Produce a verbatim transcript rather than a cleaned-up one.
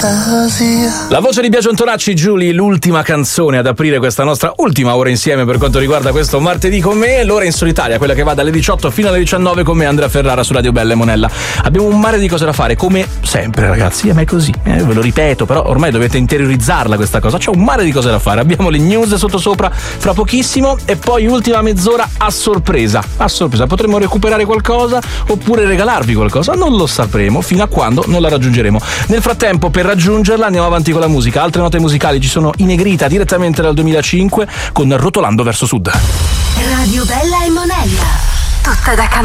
La voce di Biagio Antonacci, Julie, l'ultima canzone ad aprire questa nostra ultima ora insieme per quanto riguarda questo martedì con me, l'ora in solitaria, quella che va dalle diciotto fino alle diciannove con me, Andrea Ferrara su Radio Bella e Monella. Abbiamo un mare di cose da fare, come sempre ragazzi, a me è così, eh, ve lo ripeto, però ormai dovete interiorizzarla questa cosa, c'è un mare di cose da fare, abbiamo le news sotto sopra fra pochissimo e poi ultima mezz'ora a sorpresa, a sorpresa, potremmo recuperare qualcosa oppure regalarvi qualcosa, non lo sapremo fino a quando non la raggiungeremo. Nel frattempo, per raggiungerla andiamo avanti con la musica, altre note musicali ci sono in Negrita direttamente dal duemilacinque con Rotolando verso Sud. Radio Bella e Monella, tutta da